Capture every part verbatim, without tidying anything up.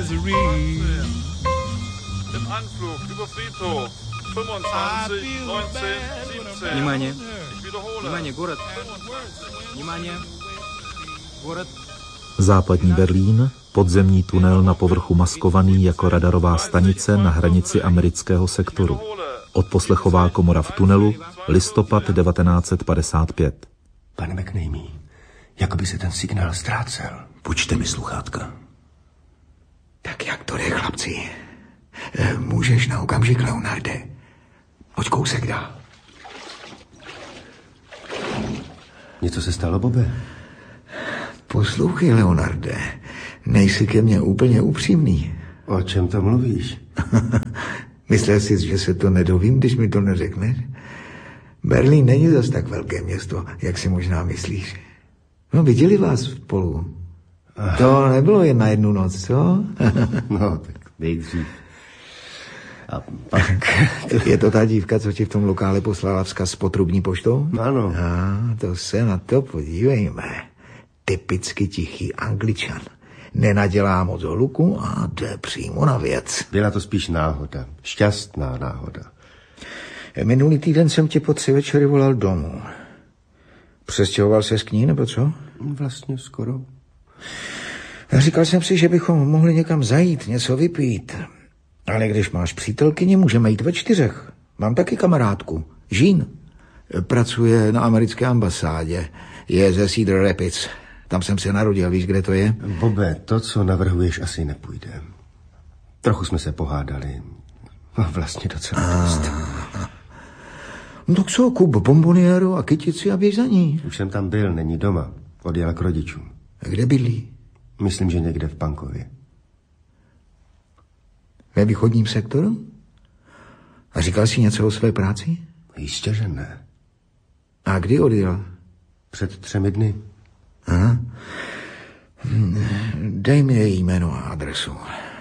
misery. Im Anflug über Friedhof. fünfundzwanzig, neunzehn, siebzehn. Внимание. Ich wiederhole. Внимание, город. Внимание. Город. Západní Berlín, podzemní tunel na povrchu maskovaný jako radarová stanice na hranici amerického sektoru. Odposlechová komora v tunelu, listopad devatenáct set padesát pět. Pane McNamee, jako by se ten signál ztrácel. Půjčte mi sluchátka. Tak jak to jde, chlapci? Můžeš na okamžik, Leonarde. Pojď kousek dál. Něco se stalo, Bobe? Poslouchej, Leonarde, nejsi ke mně úplně upřímný. O čem to mluvíš? Myslel jsi, že se to nedovím, když mi to neřekneš? Berlín není zas tak velké město, jak si možná myslíš. No, viděli vás spolu. To nebylo jen na jednu noc, co? No, tak nejdřív. A pak... Je to ta dívka, co ti v tom lokále poslala vzkaz s potrubní poštou? Ano. A to se na to podívejme. Typicky tichý Angličan. Nenadělá moc hluku a jde přímo na věc. Byla to spíš náhoda. Šťastná náhoda. Minulý týden jsem tě po tři večery volal domů. Přestěhoval ses k ní, nebo co? Vlastně skoro. Říkal jsem si, že bychom mohli někam zajít, něco vypít. Ale když máš přítelkyni, můžeme jít ve čtyřech. Mám taky kamarádku, Jean. Pracuje na americké ambasádě. Je ze Cedar Rapids. Tam jsem se narodil, víš, kde to je? Bobe, to, co navrhuješ, asi nepůjde. Trochu jsme se pohádali. Vlastně docela dost. No tak co, kup bomboniéru a kytici a běž za ní. Už jsem tam byl, není doma. Odjela k rodičům. A kde bydlí? Myslím, že někde v Pankově. Ve východním sektoru? A říkal jsi něco o své práci? Jistě, že ne. A kdy odjela? Před třemi dny. Aha. Dej mi její jméno a adresu.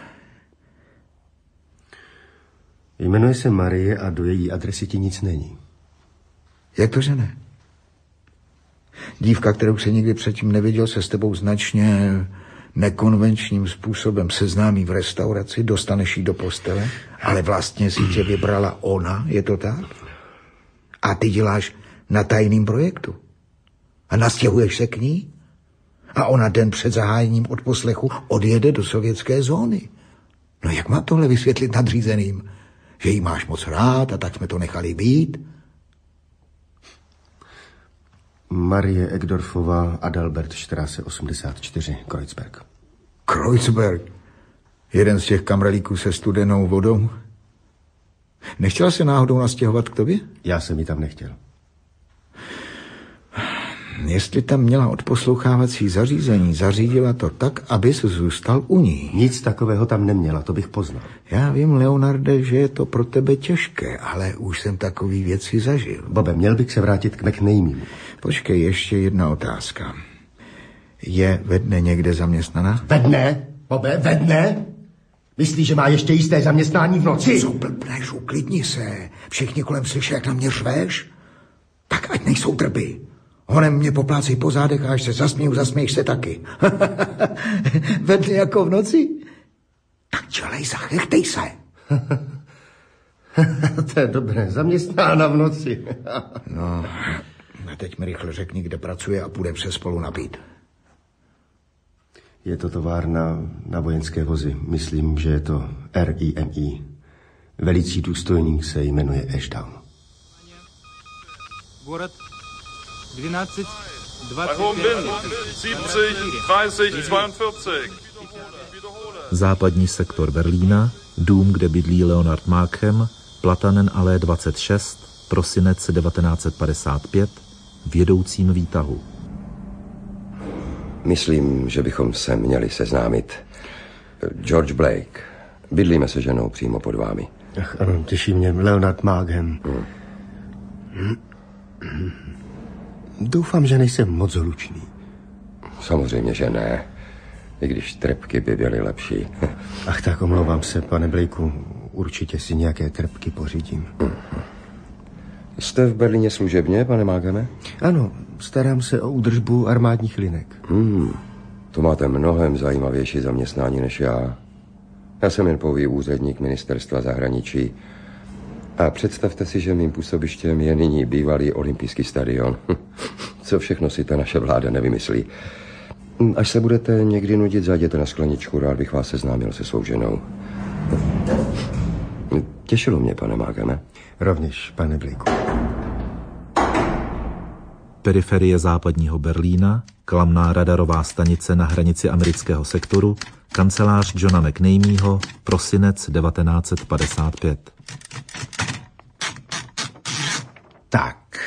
Jmenuje se Marie a do její adresy ti nic není. Jak to, že ne? Dívka, kterou se nikdy předtím neviděl, se s tebou značně nekonvenčním způsobem seznámí v restauraci, dostaneš jí do postele, ale vlastně si tě vybrala ona, je to tak? A ty děláš na tajným projektu. A nastěhuješ se k ní? A ona den před zahájením odposlechu odjede do sovětské zóny. No jak mám tohle vysvětlit nadřízeným? Že jí máš moc rád a tak jsme to nechali být? Marie Egdorfová, Adalbert Straße osmdesát čtyři, Kreuzberg. Kreuzberg? Jeden z těch kamralíků se studenou vodou? Nechtěla se náhodou nastěhovat k tobě? Já jsem ji tam nechtěl. Jestli tam měla odposlouchávací zařízení, zařídila to tak, abys zůstal u ní. Nic takového tam neměla, to bych poznal. Já vím, Leonarde, že je to pro tebe těžké, ale už jsem takový věci zažil. Bobe, měl bych se vrátit k McNamemu. Počkej, ještě jedna otázka. Je ve dne někde zaměstnaná? Ve dne? Bobe, ve dne? Myslíš, že má ještě jisté zaměstnání v noci? Co blbneš, uklidni se. Všichni kolem slyší, jak na mě řveš. Tak ať nejsou drby. Honem mě poplácej po zádech a až se zasměju, zasměješ se taky. Ve dne jako v noci? Tak dělej, zachechtej se. To je dobré, zaměstnána v noci. No, a teď mi rychle řekni, kde pracuje a půjdem se spolu napít. Je to továrna na vojenské vozy. Myslím, že je to R I M I. Velicí důstojník se jmenuje Ashdown. Город двенадцать, Bei hohem Wind, siebzig, dreißig, zweiundvierzig. Západní sektor Berlína, dům, kde bydlí Leonard Markham, Platanen-Allee dvacet šest, prosinec devatenáct set padesát pět, v jedoucím výtahu. Myslím, že bychom se měli seznámit. George Blake. Bydlíme se ženou přímo pod vámi. Ach, ano, těší mě. Leonard Markham. Hmm. Doufám, že nejsem moc hlučný. Samozřejmě, že ne. I když trpky by byly lepší. Ach tak, omlouvám se, pane Blakeu. Určitě si nějaké trpky pořídím. Hmm. Jste v Berlíně služebně, pane Markhame? Ano, starám se o údržbu armádních linek. Hmm. To máte mnohem zajímavější zaměstnání než já. Já jsem jen pouhý úředník ministerstva zahraničí. A představte si, že mým působištěm je nyní bývalý olympijský stadion. Co všechno si ta naše vláda nevymyslí. Až se budete někdy nudit, zajděte na skleničku, rád bych vás seznámil se svou ženou. Těšilo mě, pane Mágeme. Rovněž, pane Blakeu. Periferie západního Berlína, klamná radarová stanice na hranici amerického sektoru, kancelář Johna McNameyho, prosinec devatenáct set padesát pět. Tak.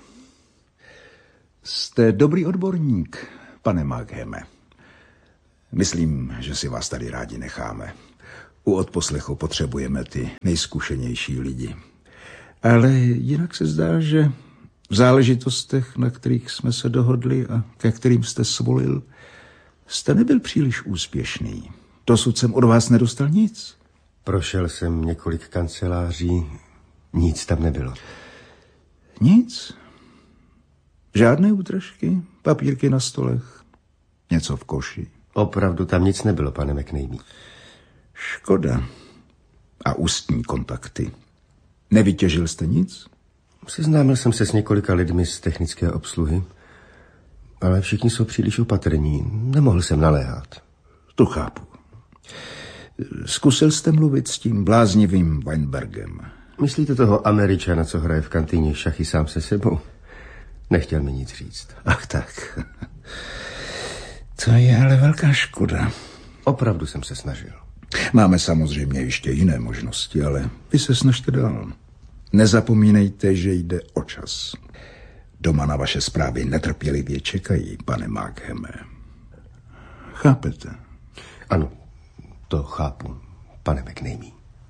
Jste dobrý odborník, pane Mágheme. Myslím, že si vás tady rádi necháme. U odposlechu potřebujeme ty nejzkušenější lidi. Ale jinak se zdá, že v záležitostech, na kterých jsme se dohodli a ke kterým jste svolil, jste nebyl příliš úspěšný. Dosud jsem od vás nedostal nic. Prošel jsem několik kanceláří, nic tam nebylo. Nic? Žádné útržky, papírky na stolech, něco v koši. Opravdu tam nic nebylo, pane McNamey. Škoda. A ústní kontakty. Nevytěžil jste nic? Seznámil jsem se s několika lidmi z technické obsluhy, ale všichni jsou příliš opatrní. Nemohl jsem naléhat. To chápu. Zkusil jste mluvit s tím bláznivým Weinbergem? Myslíte toho Američana, co hraje v kantýně šachy sám se sebou? Nechtěl mi nic říct. Ach tak. To je ale velká škoda. Opravdu jsem se snažil. Máme samozřejmě ještě jiné možnosti, ale vy se snažte dál. Nezapomínejte, že jde o čas. Doma na vaše zprávy netrpělivě čekají, pane Mágheme. Chápete? Ano, to chápu, pane McNamey.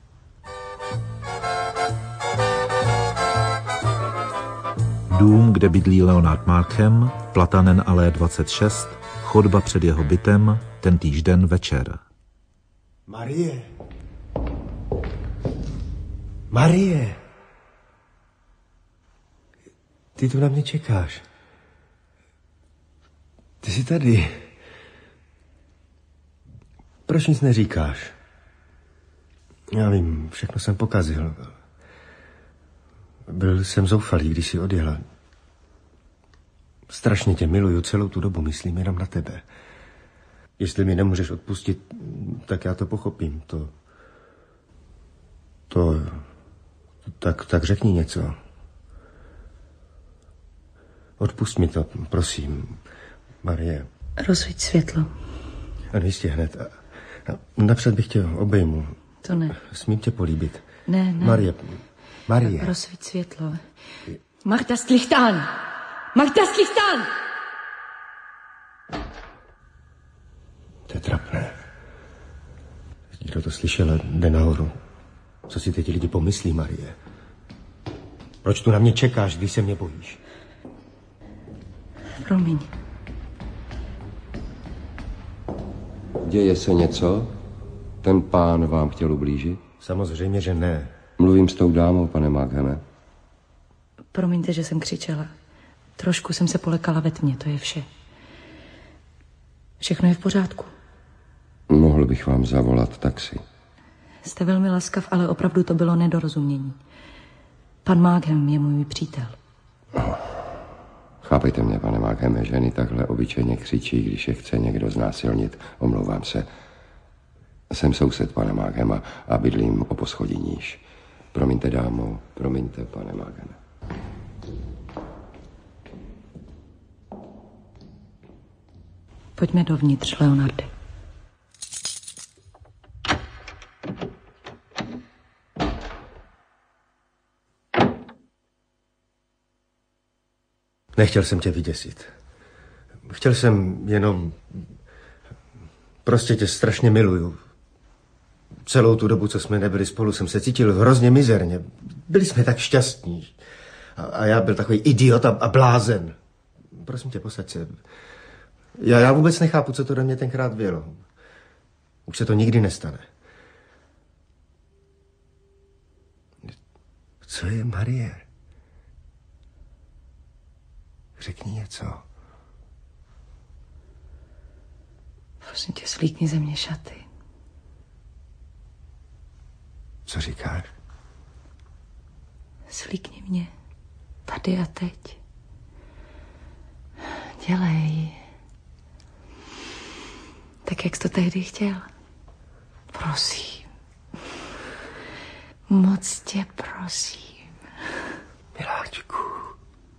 Dům, kde bydlí Leonard Mághem, Platanen alé dvacet šest, chodba před jeho bytem, tentýž den večer. Marie. Marie. Ty tu na mě čekáš. Ty jsi tady. Proč nic neříkáš? Já vím, všechno jsem pokazil. Byl jsem zoufalý, když jsi odjela. Strašně tě miluju, celou tu dobu myslím jenom na tebe. Jestli mi nemůžeš odpustit, tak já to pochopím. To... To... Tak, tak řekni něco. Odpust mi to, prosím, Marie. Rozsvíť světlo. Ano, jistě hned. A, a napřed bych tě obejmu. To ne. Smím tě políbit. Ne, ne. Marie, Marie. Rozsvíť světlo. Mach das Licht an! Mach das Licht an! To je trapné. Kdo to slyšel, jde nahoru. Co si teď lidi pomyslí, Marie? Proč tu na mě čekáš, když se mě bojíš? Promiň. Děje se něco? Ten pán vám chtěl ublížit? Samozřejmě, že ne. Mluvím s tou dámou, pane Mágheme. Promiňte, že jsem křičela. Trošku jsem se polekala ve tmě, to je vše. Všechno je v pořádku. Mohl bych vám zavolat taxi. Jste velmi laskav, ale opravdu to bylo nedorozumění. Pan Mághem je můj přítel. Oh. Chápejte mě, pane Mágheme, ženy takhle obyčejně křičí, když je chce někdo znásilnit. Omlouvám se. Jsem soused pana Mághema a bydlím o poschodí níž. Promiňte, dámo, promiňte, pane Mágheme. Pojďme dovnitř, Leonarde. Nechtěl jsem tě vyděsit. Chtěl jsem jenom... Prostě tě strašně miluju. Celou tu dobu, co jsme nebyli spolu, jsem se cítil hrozně mizerně. Byli jsme tak šťastní. A, a já byl takový idiot a, a blázen. Prosím tě, posaď se. Já, já vůbec nechápu, co to do mě tenkrát bylo. Už se to nikdy nestane. Co je, Marie? Řekni něco. Prosím tě, slíkni ze mě šaty. co říkáš? Slíkni mě. Tady a teď. Dělej. Tak, jak jsi to tehdy chtěl. Prosím. Moc tě prosím. Miláčku.